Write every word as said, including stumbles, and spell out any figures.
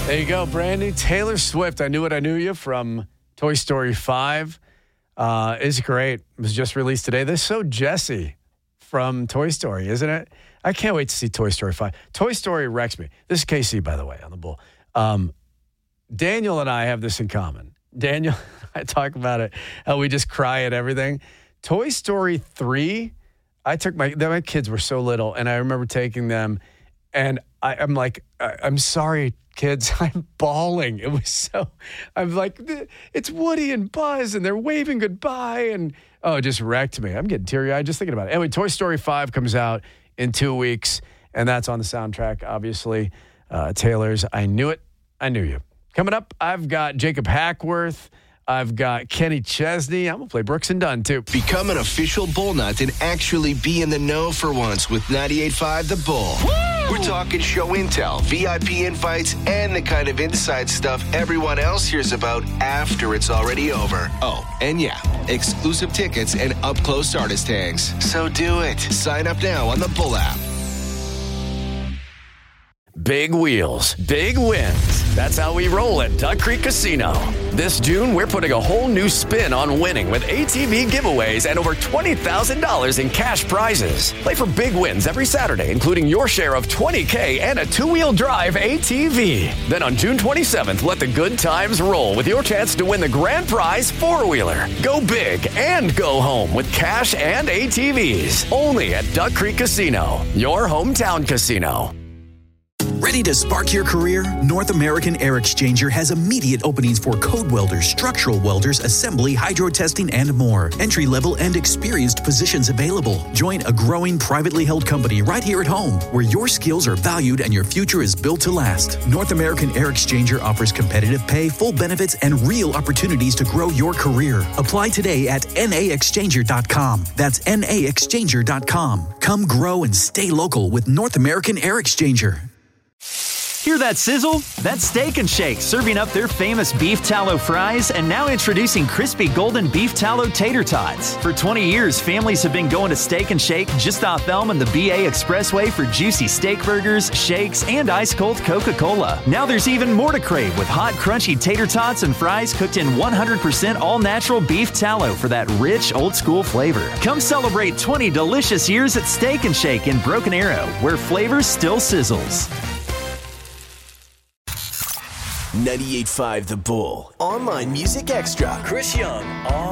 There you go, brand new Taylor Swift. I Knew What I Knew You from Toy Story five. Uh, it's great. It was just released today. This is so Jessie from Toy Story, isn't it? I can't wait to see Toy Story five. Toy Story wrecks me. This is K C, by the way, on the Bull. Um, Daniel and I have this in common. Daniel, I talk about it, how we just cry at everything. Toy Story three, I took my, my kids were so little, and I remember taking them, and I, I'm like, I, I'm sorry, kids, I'm bawling. It was so, I'm like, it's Woody and Buzz, and they're waving goodbye, and oh, it just wrecked me. I'm getting teary-eyed just thinking about it. Anyway, Toy Story five comes out in two weeks, and that's on the soundtrack, obviously. Uh, Taylor's I Knew It, I Knew You. Coming up, I've got Jacob Hackworth. I've got Kenny Chesney. I'm going to play Brooks and Dunn, too. Become an official Bull Nut and actually be in the know for once with ninety-eight point five The Bull. Woo! We're talking show intel, V I P invites, and the kind of inside stuff everyone else hears about after it's already over. Oh, and yeah, exclusive tickets and up-close artist tags. So do it. Sign up now on the Bull app. Big wheels, big wins. That's how we roll at Duck Creek Casino. This June, we're putting a whole new spin on winning with A T V giveaways and over twenty thousand dollars in cash prizes. Play for big wins every Saturday, including your share of twenty K and a two-wheel drive A T V. Then on June twenty-seventh, let the good times roll with your chance to win the grand prize four-wheeler. Go big and go home with cash and A T Vs. Only at Duck Creek Casino, your hometown casino. Ready to spark your career? North American Air Exchanger has immediate openings for code welders, structural welders, assembly, hydro testing, and more. Entry-level and experienced positions available. Join a growing privately held company right here at home, where your skills are valued and your future is built to last. North American Air Exchanger offers competitive pay, full benefits, and real opportunities to grow your career. Apply today at N A exchanger dot com. That's N A exchanger dot com. Come grow and stay local with North American Air Exchanger. Hear that sizzle? That's Steak and Shake serving up their famous beef tallow fries and now introducing crispy golden beef tallow tater tots. For twenty years, families have been going to Steak and Shake just off Elm and the B A Expressway for juicy steak burgers, shakes, and ice-cold Coca-Cola. Now there's even more to crave with hot, crunchy tater tots and fries cooked in one hundred percent all-natural beef tallow for that rich, old-school flavor. Come celebrate twenty delicious years at Steak and Shake in Broken Arrow, where flavor still sizzles. ninety-eight point five The Bull. Online Music Extra. Chris Young on